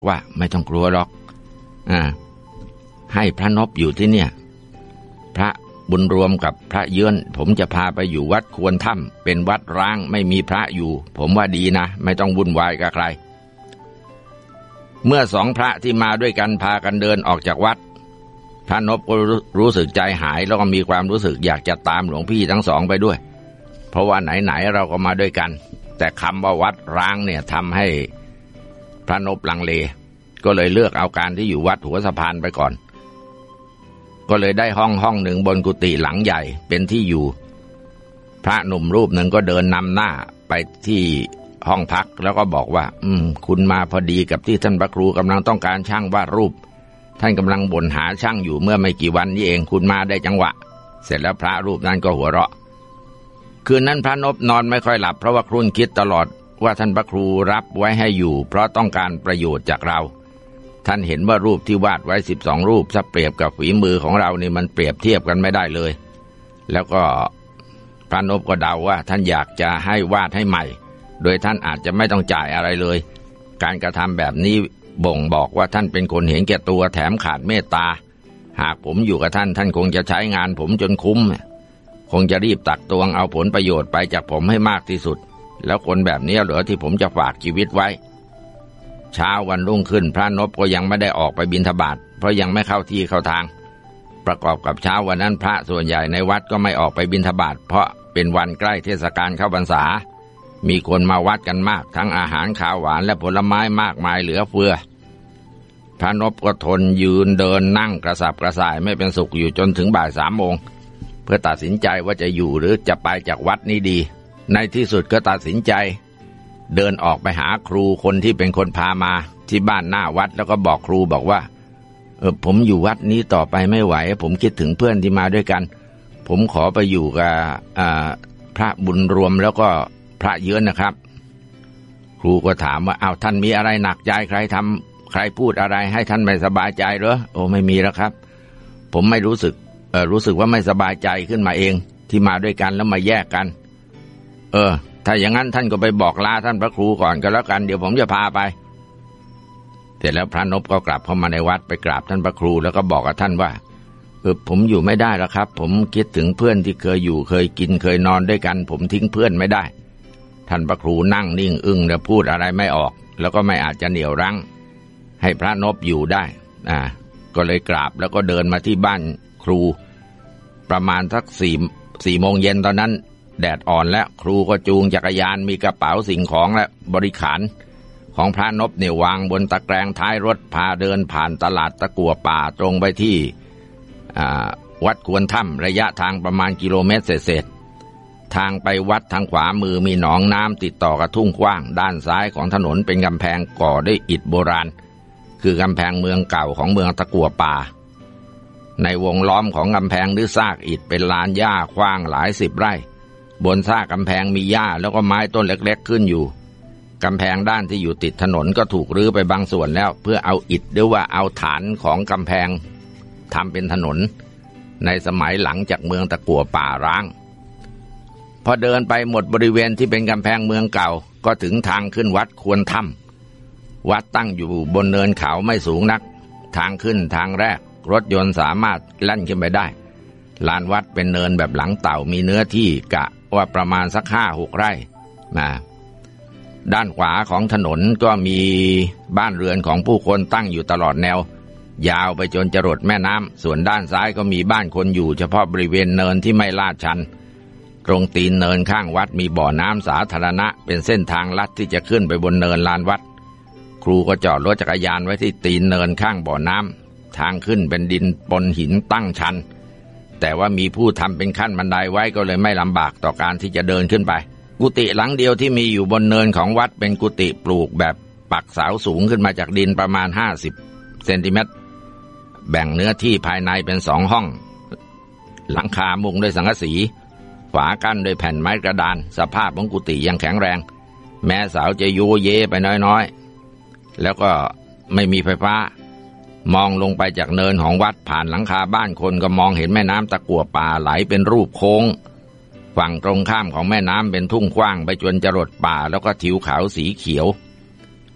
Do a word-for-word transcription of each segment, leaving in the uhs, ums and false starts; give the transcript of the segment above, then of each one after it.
ว่าไม่ต้องกลัวหรอกอ่าให้พระนพอยู่ที่เนี่ยพระบุญรวมกับพระเยื้อนผมจะพาไปอยู่วัดควรถ้ำเป็นวัดร้างไม่มีพระอยู่ผมว่าดีนะไม่ต้องวุ่นวายกับใครเมื่อสองพระที่มาด้วยกันพากันเดินออกจากวัดพระนพก็รู้สึกใจหายแล้วก็มีความรู้สึกอยากจะตามหลวงพี่ทั้งสองไปด้วยเพราะว่าไหนๆเราก็มาด้วยกันแต่คำว่าวัดร้างเนี่ยทำให้พระนพลังเลก็เลยเลือกเอาการที่อยู่วัดหัวสะพานไปก่อนก็เลยได้ห้องห้องหนึ่งบนกุฏิหลังใหญ่เป็นที่อยู่พระหนุ่มรูปหนึ่งก็เดินนำหน้าไปที่ห้องพักแล้วก็บอกว่าอืมคุณมาพอดีกับที่ท่านพระครูกำลังต้องการช่างวาดรูปท่านกำลังบ่นหาช่างอยู่เมื่อไม่กี่วันนี้เองคุณมาได้จังหวะเสร็จแล้วพระรูปนั้นก็หัวเราะคืนนั้นพระนพนอนไม่ค่อยหลับเพราะว่าครุ่นคิดตลอดว่าท่านพระครูรับไว้ให้อยู่เพราะต้องการประโยชน์จากเราท่านเห็นว่ารูปที่วาดไว้สิบสองรูปถ้าเปรียบกับฝีมือของเรานี่มันเปรียบเทียบกันไม่ได้เลยแล้วก็พระนพก็เดาว่าท่านอยากจะให้วาดให้ใหม่โดยท่านอาจจะไม่ต้องจ่ายอะไรเลยการกระทำแบบนี้บ่งบอกว่าท่านเป็นคนเห็นแก่ตัวแถมขาดเมตตาหากผมอยู่กับท่านท่านคงจะใช้งานผมจนคุ้มคงจะรีบตักตวงเอาผลประโยชน์ไปจากผมให้มากที่สุดแล้วคนแบบนี้เหรอที่ผมจะฝากชีวิตไว้เช้าวันรุ่งขึ้นพระนพก็ยังไม่ได้ออกไปบิณฑบาตเพราะยังไม่เข้าที่เข้าทางประกอบกับเช้าวันนั้นพระส่วนใหญ่ในวัดก็ไม่ออกไปบิณฑบาตเพราะเป็นวันใกล้เทศกาลเข้าพรรษามีคนมาวัดกันมากทั้งอาหารข้าวหวานและผลไม้มากมายเหลือเฟือพระนพก็ทนยืนเดินนั่งกระสับกระส่ายไม่เป็นสุขอยู่จนถึงบ่ายสามโมงเพื่อตัดสินใจว่าจะอยู่หรือจะไปจากวัดนี้ดีในที่สุดก็ตัดสินใจเดินออกไปหาครูคนที่เป็นคนพามาที่บ้านหน้าวัดแล้วก็บอกครูบอกว่าเออผมอยู่วัดนี้ต่อไปไม่ไหวผมคิดถึงเพื่อนที่มาด้วยกันผมขอไปอยู่กับพระบุญรวมแล้วก็พระเยื้อนนะครับครูก็ถามว่าอ้าวท่านมีอะไรหนักใจใครทำใครพูดอะไรให้ท่านไม่สบายใจเหรอโอ้ไม่มีแล้วครับผมไม่รู้สึกเออรู้สึกว่าไม่สบายใจขึ้นมาเองที่มาด้วยกันแล้วมาแยกกันเออถ้าอย่างนั้นท่านก็ไปบอกลาท่านพระครูก่อนก็แล้วกันเดี๋ยวผมจะพาไปเสร็จแล้วพระนพก็กลับเข้ามาในวัดไปกราบท่านพระครูแล้วก็บอกกับท่านว่าเออผมอยู่ไม่ได้แล้วครับผมคิดถึงเพื่อนที่เคยอยู่เคยกินเคยนอนด้วยกันผมทิ้งเพื่อนไม่ได้ท่านพระครูนั่งนิ่งอึ้งแล้วพูดอะไรไม่ออกแล้วก็ไม่อาจจะเหนี่ยวรั้งให้พระนพอยู่ได้อ่าก็เลยกราบแล้วก็เดินมาที่บ้านครูประมาณสักสี่สี่โมงเย็นตอนนั้นแดดอ่อนแล้วครูก็จูงจักรยานมีกระเป๋าสิ่งของและบริขารของพระนพเนี่ยวางบนตะแกรงท้ายรถพาเดินผ่านตลาดตะกั่วป่าตรงไปที่วัดควรถ้ำระยะทางประมาณกิโลเมตรเศษทางไปวัดทางขวามือมีหนองน้ำติดต่อกับทุ่งกว้างด้านซ้ายของถนนเป็นกำแพงก่อด้วยอิฐโบราณคือกำแพงเมืองเก่าของเมืองตะกั่วป่าในวงล้อมของกำแพงหรือซากอิฐเป็นลานหญ้ากว้างหลายสิบไร่บนซากกำแพงมีหญ้าแล้วก็ไม้ต้นเล็กๆขึ้นอยู่กำแพงด้านที่อยู่ติดถนนก็ถูกรื้อไปบางส่วนแล้วเพื่อเอาอิฐหรือว่าเอาฐานของกำแพงทำเป็นถนนในสมัยหลังจากเมืองตะกั่วป่าร้างพอเดินไปหมดบริเวณที่เป็นกำแพงเมืองเก่าก็ถึงทางขึ้นวัดควรถ้ำวัดตั้งอยู่บนเนินเขาไม่สูงนักทางขึ้นทางแรกรถยนต์สามารถแล่นขึ้นไปได้ลานวัดเป็นเนินแบบหลังเต่ามีเนื้อที่กะว่าประมาณสักห้าหกไร่นะด้านขวาของถนนก็มีบ้านเรือนของผู้คนตั้งอยู่ตลอดแนวยาวไปจนจรดแม่น้ำส่วนด้านซ้ายก็มีบ้านคนอยู่เฉพาะบริเวณเนินที่ไม่ลาดชันตรงตีนเนินข้างวัดมีบ่อน้ำสาธารณะเป็นเส้นทางลัดที่จะขึ้นไปบนเนินลานวัดครูก็จอดรถจักรยานไว้ที่ตีนเนินข้างบ่อน้ำทางขึ้นเป็นดินปนหินตั้งชันแต่ว่ามีผู้ทำเป็นขั้นบันไดไว้ก็เลยไม่ลำบากต่อการที่จะเดินขึ้นไปกุฏิหลังเดียวที่มีอยู่บนเนินของวัดเป็นกุฏิปลูกแบบปักเสาสูงขึ้นมาจากดินประมาณห้าสิบเซนติเมตรแบ่งเนื้อที่ภายในเป็นสองห้องหลังคามุงด้วยสังกะสีฝากั้นด้วยแผ่นไม้กระดานสภาพของกุฏิยังแข็งแรงแม้เสาจะโยเยไปน้อยๆแล้วก็ไม่มีไฟฟ้ามองลงไปจากเนินของวัดผ่านหลังคาบ้านคนก็มองเห็นแม่น้ำตะกั่วป่าไหลเป็นรูปโค้งฝั่งตรงข้ามของแม่น้ำเป็นทุ่งกว้างไปจนจรดป่าแล้วก็ทิวเขาสีเขียว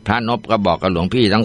พระนพก็บอกกับหลวงพี่ทั้ง